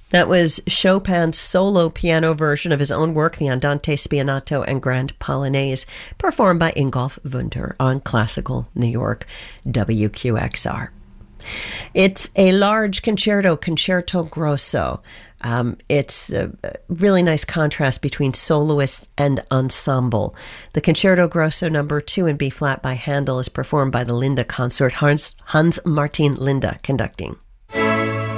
That was Chopin's solo piano version of his own work, the Andante Spianato and Grand Polonaise, performed by Ingolf Wunder on Classical New York WQXR. It's a large concerto grosso. It's a really nice contrast between soloist and ensemble. The Concerto Grosso number 2 in B-flat by Handel is performed by the Linda Consort, Hans Martin Linda conducting.